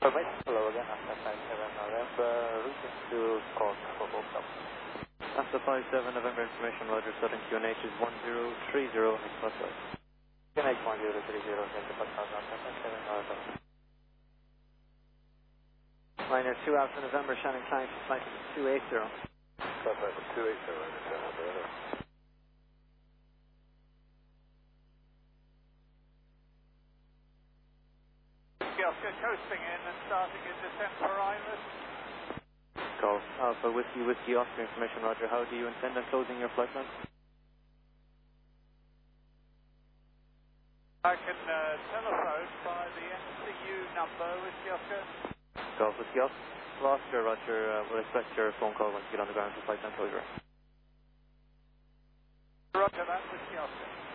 Perfect. Hello again, after 57 November, routing to Cork for Volcom. After 57 November information, Roger, starting QNH is 1030, Expressway. QNH 1030, Delta Pascal, after 57 November. Liner 2 Alpha November, Shannon Klein, flight 280. Perfect, 280, Oscar coasting in and starting in descent for Iris. Golf Alpha Whiskey Oscar information, Roger. How do you intend on closing your flight plan? I can telephone by the MCU number, Whiskey Oscar. Golf Whiskey Oscar, Roger. We'll expect your phone call once you get on the ground for flight plan closure. Roger that, Whiskey Oscar.